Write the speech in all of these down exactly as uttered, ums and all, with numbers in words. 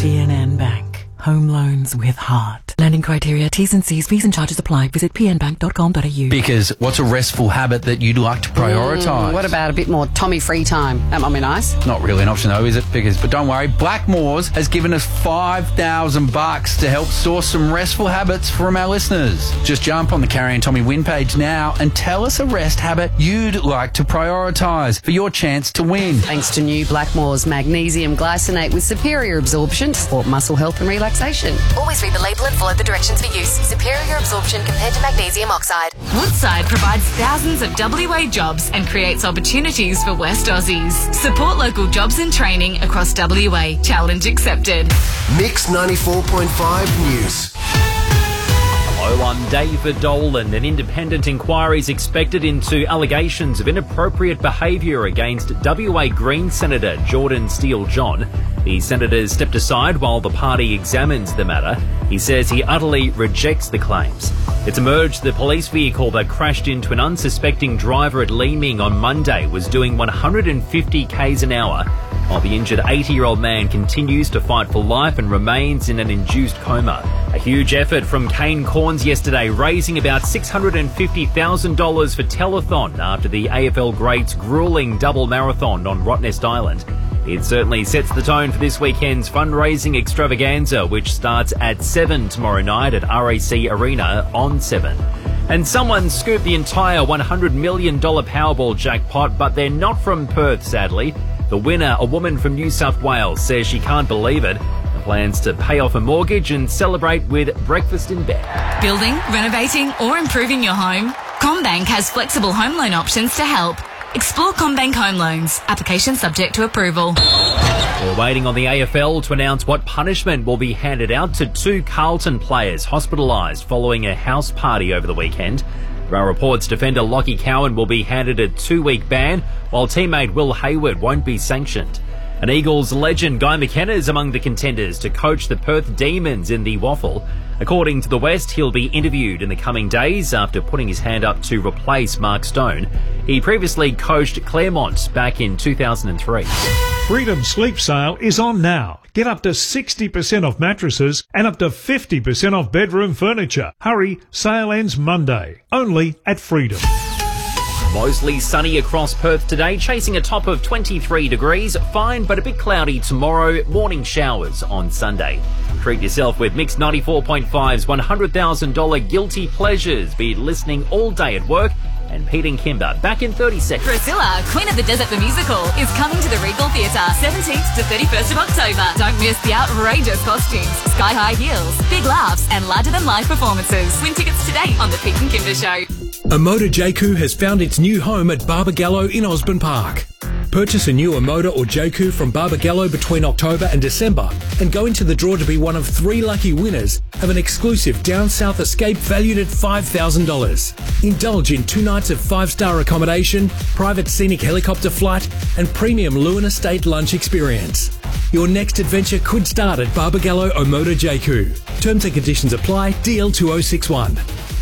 B N N Bank. Home loans with heart. Lending criteria, T's and C's, fees and charges apply. Visit p n bank dot com dot a u. Because what's a restful habit that you'd like to prioritise? Mm, what about a bit more Tommy free time? That might be nice. Not really an option though, is it? Because, but don't worry, Blackmores has given us five thousand bucks to help source some restful habits from our listeners. Just jump on the Carrie and Tommy win page now and tell us a rest habit you'd like to prioritise for your chance to win. Thanks to new Blackmores Magnesium Glycinate with superior absorption to support muscle health and relaxation. Always read the label and follow the directions for use. Superior absorption compared to magnesium oxide. Woodside provides thousands of W A jobs and creates opportunities for West Aussies. Support local jobs and training across W A. Challenge accepted. Mix ninety-four point five News. Hello, I'm David Dolan. An independent inquiry is expected into allegations of inappropriate behaviour against W A Green Senator Jordan Steele-John. The senator stepped aside while the party examines the matter. He says he utterly rejects the claims. It's emerged the police vehicle that crashed into an unsuspecting driver at Leeming on Monday was doing one hundred fifty kays an hour, while the injured eighty-year-old man continues to fight for life and remains in an induced coma. A huge effort from Kane Corns yesterday, raising about six hundred fifty thousand dollars for telethon after the A F L greats' gruelling double marathon on Rottnest Island. It certainly sets the tone for this weekend's fundraising extravaganza, which starts at seven tomorrow night at R A C Arena on seven. And someone scooped the entire one hundred million dollars Powerball jackpot, but they're not from Perth, sadly. The winner, a woman from New South Wales, says she can't believe it and plans to pay off a mortgage and celebrate with breakfast in bed. Building, renovating or improving your home? CommBank has flexible home loan options to help. Explore CommBank Home Loans. Application subject to approval. We're waiting on the A F L to announce what punishment will be handed out to two Carlton players hospitalised following a house party over the weekend. There are reports defender Lockie Cowan will be handed a two-week ban, while teammate Will Hayward won't be sanctioned. An Eagles legend, Guy McKenna, is among the contenders to coach the Perth Demons in the Waffle. According to the West, he'll be interviewed in the coming days after putting his hand up to replace Mark Stone. He previously coached Claremont back in two thousand three. Freedom Sleep Sale is on now. Get up to sixty percent off mattresses and up to fifty percent off bedroom furniture. Hurry, sale ends Monday. Only at Freedom. Mostly sunny across Perth today, chasing a top of twenty-three degrees. Fine but a bit cloudy tomorrow. Morning showers on Sunday. Treat yourself with Mix ninety-four point five's one hundred thousand dollars Guilty Pleasures. Be listening all day at work. And Pete and Kimber back in thirty seconds. Priscilla, Queen of the Desert the Musical, is coming to the Regal Theatre seventeenth to thirty-first of October. Don't miss the outrageous costumes, sky-high heels, big laughs and larger-than-life performances. Win tickets today on The Pete and Kimber Show. Omoda Jayco has found its new home at Barbagallo in Osborne Park. Purchase a new Omoda or Jayco from Barbagallo between October and December and go into the draw to be one of three lucky winners of an exclusive Down South escape valued at five thousand dollars. Indulge in two nights of five-star accommodation, private scenic helicopter flight and premium Lewin Estate lunch experience. Your next adventure could start at Barbagallo Omoda Jayco. Terms and conditions apply. D L two oh six one.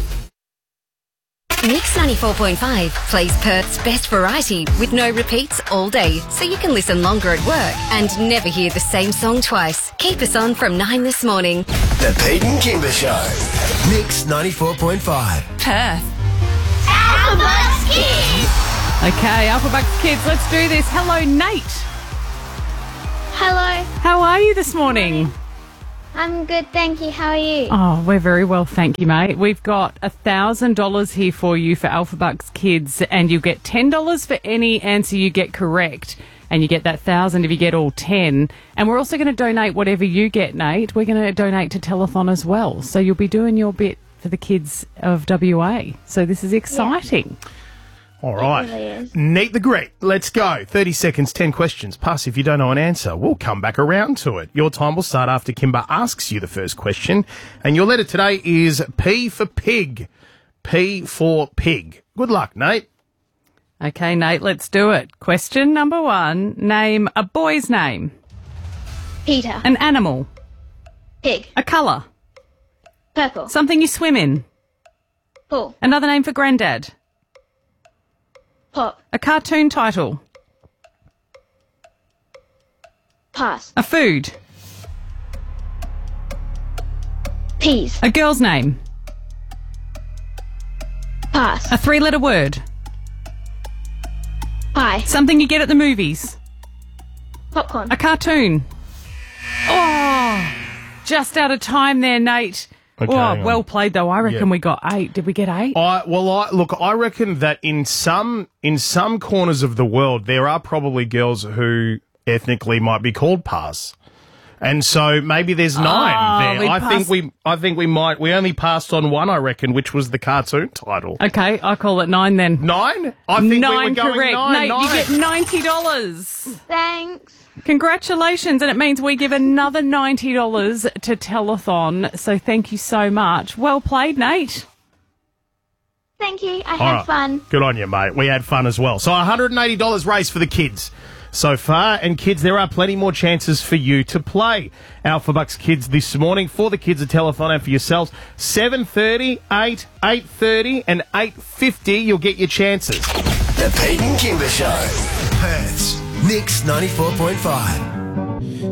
Mix ninety-four point five plays Perth's best variety with no repeats all day, so you can listen longer at work and never hear the same song twice. Keep us on from nine this morning. The Pete and Kimber Show. Mix ninety-four point five. Perth. Alphabucks Kids! Okay, Alphabucks Kids, let's do this. Hello, Nate. Hello. How are you this morning? I'm good, thank you. How are you? Oh, we're very well, thank you, mate. We've got one thousand dollars here for you for Alphabucks Kids, and you get ten dollars for any answer you get correct, and you get that one thousand dollars if you get all ten. And we're also going to donate whatever you get, Nate. We're going to donate to Telethon as well, so you'll be doing your bit for the kids of W A. So this is exciting. Yeah. All right. Really Nate the Great, let's go. thirty seconds, ten questions. Pass if you don't know an answer. We'll come back around to it. Your time will start after Kimber asks you the first question. And your letter today is P for pig. P for pig. Good luck, Nate. Okay, Nate, let's do it. Question number one. Name a boy's name. Peter. An animal. Pig. A colour. Purple. Something you swim in. Pool. Another name for granddad. Pop. A cartoon title. Pass. A food. Peas. A girl's name. Pass. A three-letter word. Pie. Something you get at the movies. Popcorn. A cartoon. Oh, just out of time there, Nate. Okay, oh, hang on. well played though. I reckon Yeah. we got eight. Did we get eight? I, well, I, look, I reckon that in some in some corners of the world, there are probably girls who ethnically might be called Pars. And so maybe there's nine Oh, there. we I passed- think we, I think we might. We only passed on one, I reckon, which was the cartoon title. Okay, I call it nine then. Nine? I think we nine were going correct. nine, Nate, nine. you get ninety dollars. Thanks. Congratulations, and it means we give another ninety dollars to Telethon. So thank you so much. Well played, Nate. Thank you. I All had right. fun. Good on you, mate. We had fun as well. So one hundred eighty dollars race for the kids so far. And kids, there are plenty more chances for you to play Alpha Bucks Kids this morning. For the kids, a telethon, and for yourselves, seven thirty, eight, eight thirty and eight fifty, you'll get your chances. The Pete and Kimber Show. Perth's Mix ninety-four point five.